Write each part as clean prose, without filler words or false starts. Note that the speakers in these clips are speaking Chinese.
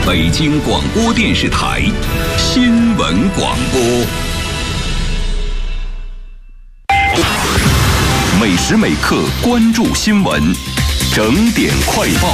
北京广播电视台新闻广播。每时每刻关注新闻，整点快报。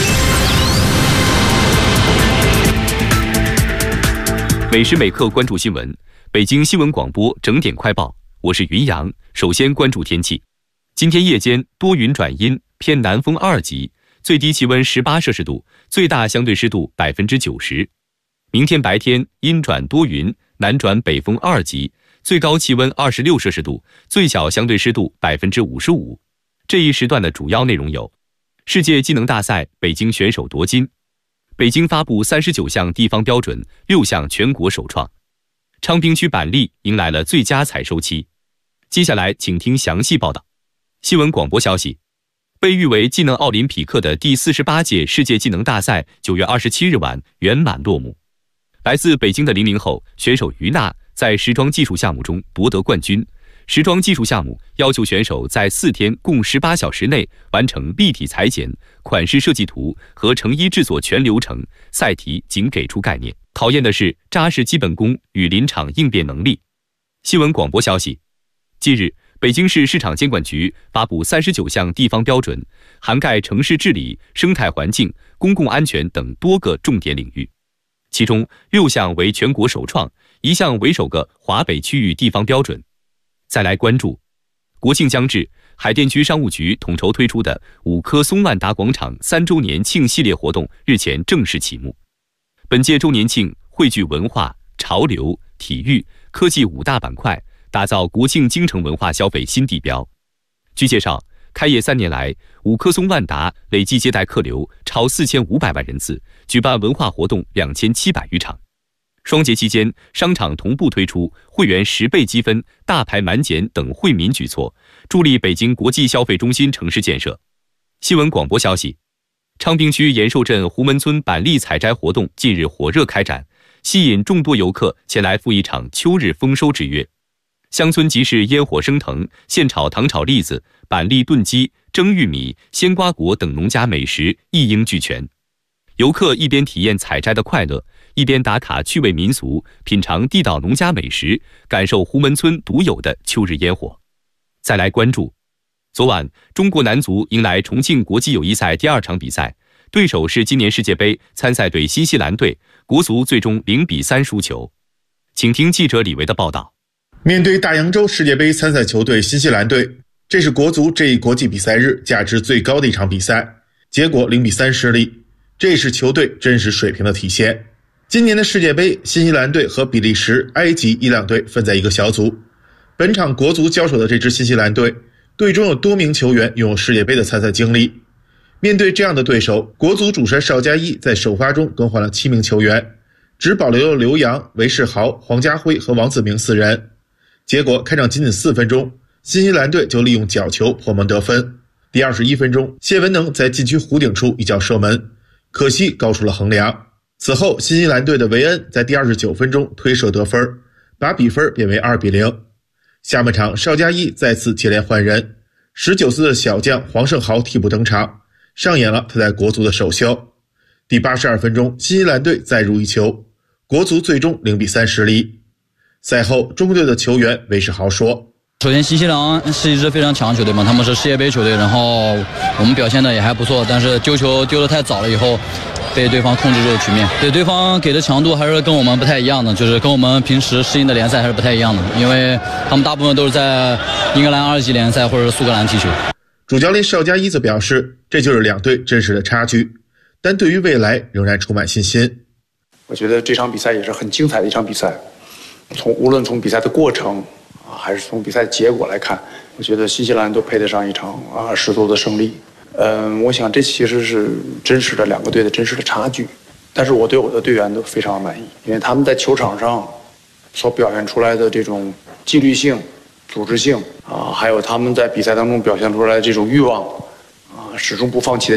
每时每刻关注新闻，北京新闻广播整点快报，我是云阳。首先关注天气，今天夜间多云转阴，偏南风2级，最低气温18摄氏度，最大相对湿度90%。明天白天阴转多云，南转北风2级，最高气温26摄氏度，最小相对湿度55%。这一时段的主要内容有：世界技能大赛北京选手夺金，北京发布39项地方标准，6项全国首创，昌平区板栗迎来了最佳采收期。接下来请听详细报道。新闻广播消息，被誉为技能奥林匹克的第48届世界技能大赛9月27日晚圆满落幕。来自北京的00后选手于娜在时装技术项目中夺得冠军。时装技术项目要求选手在4天共18小时内完成立体裁剪、款式设计图和成衣制作全流程，赛题仅给出概念，考验的是扎实基本功与临场应变能力。新闻广播消息，近日北京市市场监管局发布39项地方标准，涵盖城市治理、生态环境、公共安全等多个重点领域，其中6项为全国首创，1项为首个华北区域地方标准。再来关注，国庆将至，海淀区商务局统筹推出的5棵松万达广场3周年庆系列活动日前正式启幕。本届周年庆汇聚文化、潮流、体育、科技5大板块，打造国庆京城文化消费新地标。据介绍，开业3年来，5棵松万达累计接待客流超4500万人次，举办文化活动2700余场。双节期间，商场同步推出会员10倍积分、大牌满减等惠民举措，助力北京国际消费中心城市建设。新闻广播消息，昌平区延寿镇胡门村板栗采摘活动近日火热开展，吸引众多游客前来赴一场秋日丰收之约。乡村集市烟火升腾，现炒糖炒栗子、板栗炖鸡、蒸玉米、鲜瓜果等农家美食一应俱全。游客一边体验采摘的快乐，一边打卡趣味民俗，品尝地道农家美食，感受胡门村独有的秋日烟火。再来关注，昨晚中国男足迎来重庆国际友谊赛第2场比赛，对手是今年世界杯参赛队新西兰队，国足最终0-3输球。请听记者李维的报道。 面对大洋洲世界杯参赛球队新西兰队，这是国足这一国际比赛日价值最高的一场比赛，结果0-3失利，这是球队真实水平的体现。今年的世界杯，新西兰队和比利时、埃及、伊朗队分在一个小组。本场国足交手的这支新西兰队，队中有多名球员拥有世界杯的参赛经历。面对这样的对手，国足主帅邵佳一在首发中更换了7名球员，只保留了刘洋、韦世豪、黄家辉和王子铭4人。结果开场仅4分钟，新西兰队就利用角球破门得分。第21分钟，谢文能在禁区弧顶处一脚射门，可惜高出了横梁。此后，新西兰队的维恩在第29分钟推射得分，把比分变为2-0。下半场，邵佳一再次接连换人，19岁的小将黄胜豪替补登场，上演了他在国足的首秀。第82分钟，新西兰队再入一球，国足最终0-3失利。赛后，中国队的球员韦世豪说： 首先，新西兰是一支非常强的球队嘛，他们是世界杯球队，然后我们表现的也还不错，但是丢球丢得太早了以后，被对方控制住了局面。对，对方给的强度还是跟我们不太一样的，就是跟我们平时适应的联赛还是不太一样的，因为他们大部分都是在英格兰2级联赛或者苏格兰踢球。 主教练邵佳一则表示，这就是2队真实的差距，但对于未来仍然充满信心。 我觉得这场比赛也是很精彩的一场比赛，无论从比赛的过程还是从比赛结果来看，我觉得新西兰都配得上一场十足的胜利。我想这其实是真实的2个队的真实的差距，但是我对我的队员都非常满意，因为他们在球场上所表现出来的这种纪律性、组织性还有他们在比赛当中表现出来的这种欲望始终不放弃的